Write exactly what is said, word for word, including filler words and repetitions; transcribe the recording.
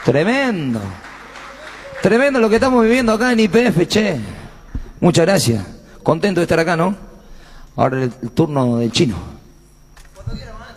Tremendo. Tremendo lo que estamos viviendo acá en Y P F, che. Muchas gracias. Contento de estar acá, ¿no? Ahora el turno del chino.